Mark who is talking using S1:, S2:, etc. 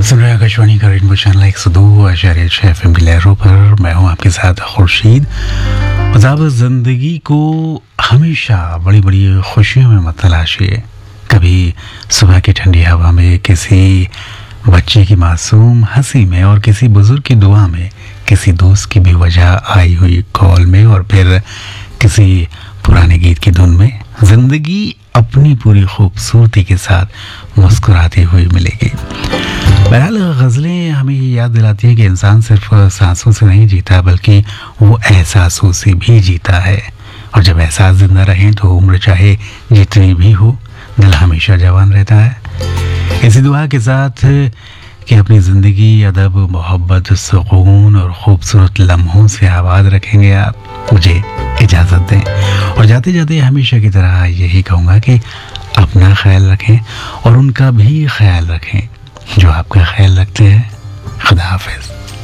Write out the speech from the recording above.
S1: आप सुन रहे हैं आकाशवाणी का रेडियो चैनल 102.6 FM की लहरों पर। मैं हूं आपके साथ खुर्शीद। अब जिंदगी को हमेशा बड़ी बड़ी खुशियों में मत तलाशिए। कभी सुबह की ठंडी हवा में, किसी बच्चे की मासूम हंसी में, और किसी बुजुर्ग की दुआ में, किसी दोस्त की बेवजह आई हुई कॉल में, और फिर किसी पुराने गीत की धुन में जिंदगी अपनी पूरी खूबसूरती के साथ मुस्कुराती हुई मिलेगी। बहरहाल गज़लें हमें ये याद दिलाती है कि इंसान सिर्फ सांसों से नहीं जीता, बल्कि वो एहसासों से भी जीता है। और जब एहसास जिंदा रहें तो उम्र चाहे जितनी भी हो, दिल हमेशा जवान रहता है। इसी दुआ के साथ कि अपनी ज़िंदगी अदब, मोहब्बत, सुकून और ख़ूबसूरत लम्हों से आबाद रखेंगे आप, मुझे इजाज़त दें। और जाते जाते हमेशा की तरह यही कहूँगा कि अपना ख्याल रखें और उनका भी ख्याल रखें जो आपका ख्याल रखते हैं। खुदा हाफ़िज़।